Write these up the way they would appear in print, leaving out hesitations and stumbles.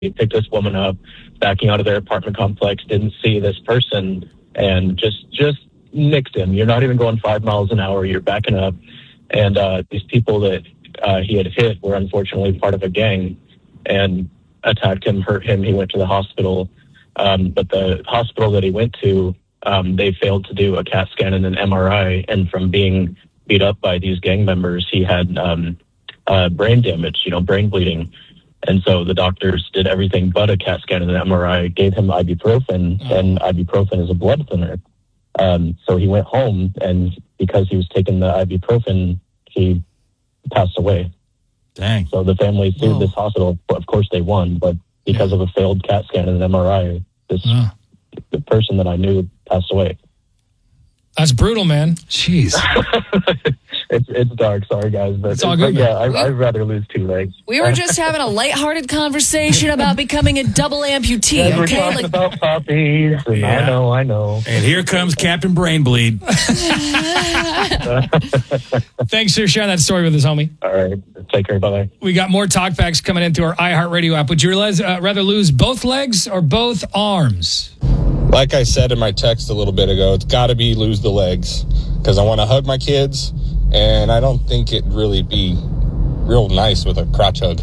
picked this woman up, backing out of their apartment complex, didn't see this person, and just nicked him. You're not even going 5 miles an hour. You're backing up. And these people that he had hit were unfortunately part of a gang and attacked him, hurt him. He went to the hospital. But the hospital that he went to, they failed to do a CAT scan and an MRI. And from being beat up by these gang members, he had brain damage, brain bleeding. And so the doctors did everything but a CAT scan and an MRI, gave him ibuprofen, and ibuprofen is a blood thinner. So he went home, and because he was taking the ibuprofen, he passed away. Dang. So the family sued this hospital. Of course they won, but because of a failed CAT scan and an MRI, the person that I knew passed away. That's brutal, man. Jeez. It's dark. Sorry, guys. But it's all good. Yeah, I'd rather lose 2 legs. We were just having a lighthearted conversation about becoming a double amputee. We're talking about puppies. And Yeah. I know. And here comes Captain Brainbleed. Thanks for sharing that story with us, homie. All right. Take care. Bye-bye. We got more talkbacks coming in through our iHeartRadio app. Would you rather lose both legs or both arms? Like I said in my text a little bit ago, it's got to be lose the legs because I want to hug my kids, and I don't think it'd really be real nice with a crotch hug.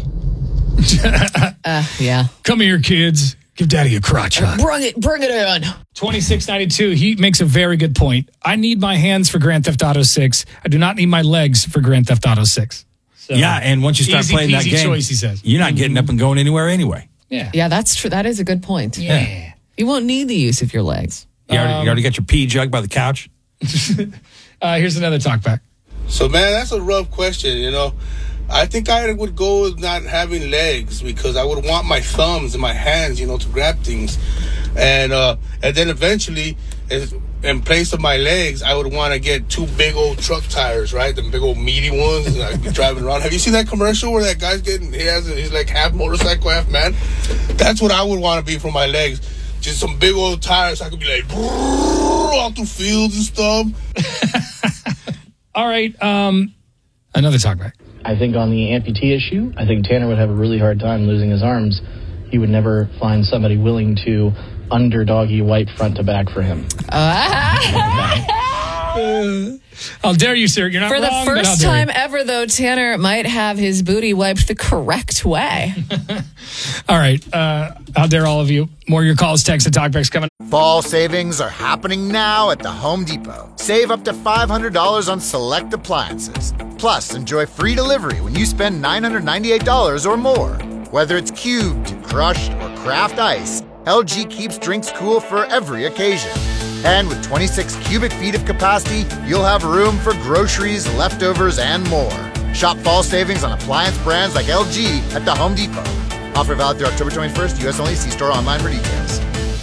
Yeah. Come here, kids. Give Daddy a crotch hug. Bring it in. 2692, he makes a very good point. I need my hands for Grand Theft Auto 6. I do not need my legs for Grand Theft Auto 6. So, Yeah, and once you start easy playing that peasy game, choice, he says. you're not getting up and going anywhere anyway. Yeah. That's true. That is a good point. Yeah. You won't need the use of your legs. You already got your pee jug by the couch? Here's another talkback. So, man, that's a rough question, I think I would go with not having legs because I would want my thumbs and my hands, to grab things. And then eventually, in place of my legs, I would want to get 2 big old truck tires, right? The big old meaty ones, and I'd be driving around. Have you seen that commercial where that guy's he's like half motorcycle, half man? That's what I would want to be for my legs. Just some big old tires. I could be like, all through fields and stuff. All right. Another talkback. I think on the amputee issue, I think Tanner would have a really hard time losing his arms. He would never find somebody willing to underdoggy wipe front to back for him. How dare you, sir? You're not For wrong. the first time ever, though, Tanner might have his booty wiped the correct way. All right. How dare all of you? More of your calls, texts, and talkbacks coming. Fall savings are happening now at the Home Depot. Save up to $500 on select appliances. Plus, enjoy free delivery when you spend $998 or more. Whether it's cubed, crushed, or craft ice, LG keeps drinks cool for every occasion. And with 26 cubic feet of capacity, you'll have room for groceries, leftovers, and more. Shop fall savings on appliance brands like LG at the Home Depot. Offer valid through October 21st. U.S. only. See store online for details.